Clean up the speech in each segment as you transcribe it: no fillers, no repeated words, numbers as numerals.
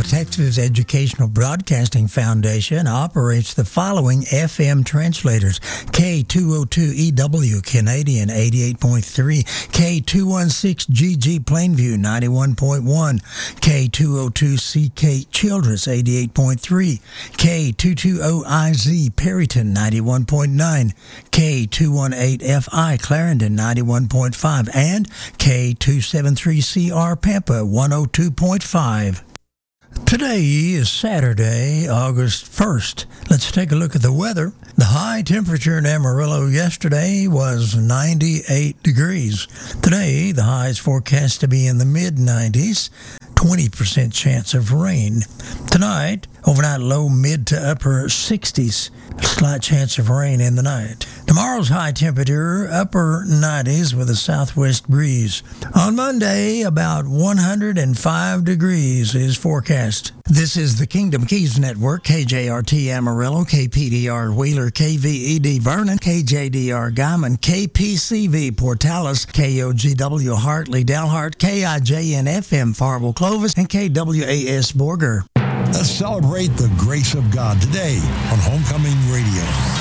Texas Educational Broadcasting Foundation operates the following FM translators: K202EW Canadian 88.3, K216GG Plainview 91.1, K202CK Childress 88.3, K220IZ Perryton 91.9, K218FI Clarendon 91.5, and K273CR Pampa 102.5. Today is Saturday, August 1st. Let's take a look at the weather. The high temperature in Amarillo yesterday was 98 degrees. Today, the high is forecast to be in the mid-90s, 20% chance of rain. Tonight, overnight low mid to upper 60s, slight chance of rain in the night. Tomorrow's high temperature, upper 90s with a southwest breeze. On Monday, about 105 degrees is forecast. This is the Kingdom Keys Network, KJRT Amarillo, KPDR Wheeler, KVED Vernon, KJDR Guyman, KPCV Portales, KOGW Hartley Dalhart, KIJN FM Farwell Clovis, and KWAS Borger. Let's celebrate the grace of God today on Homecoming Radio.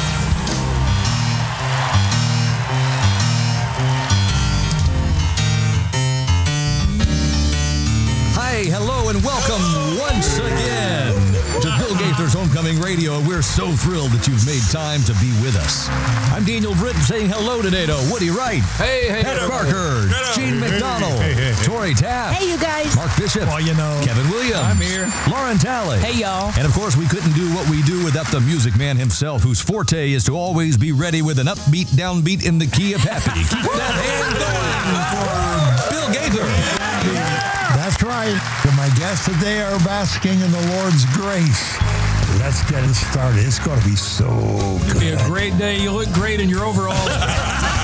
Hi, hello, and welcome once again to Bill Gaither's Homecoming Radio. We're so thrilled that you've made time to be with us. I'm Daniel Britton saying hello today to Woody Wright, Heather Barker, Gene McDonald, Tori Taft, hey you guys, Mark Bishop, Kevin Williams, I'm here, Lauren Talley, hey y'all, and of course we couldn't do what we do without the music man himself, whose forte is to always be ready with an upbeat downbeat in the key of happy. Keep that hand going for Bill Gaither. That's right. My guests today are basking in the Lord's grace. Let's get it started. It's going to be so good. It'll be a great day. You look great in your overalls.